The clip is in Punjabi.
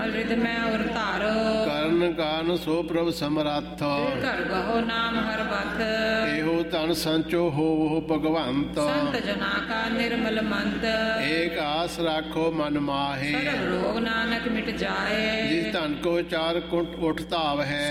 ਨਿਰਮਲ ਰਿਦ ਮੈਂ ਔਰ ਧਾਰੋ। ਕਰਨ ਕਾਰਨ ਸੋ ਪ੍ਰਭ ਸਮਰੱਥ। ਘਰ ਗਹੋ ਨਾਮ ਹਰ ਬਥ। ਇਹੋ ਧਨ ਸੰਚੋ ਹੋਵੋ ਭਗਵੰਤ। ਸੰਤ ਜਨਾ ਕਾ ਨਿਰਮਲ ਮੰਤ। ਏਕ ਆਸ ਰਾਖੋ ਮਨ ਮਾਹੇ। ਸਰਬ ਰੋਗ ਨਾਨਕ ਮਿਟ ਜਾਏ। ਜਿਸ ਧਨ ਕੋ ਚਾਰ ਕੁੰਟ ਉਠ ਧਾਵ ਹੈ।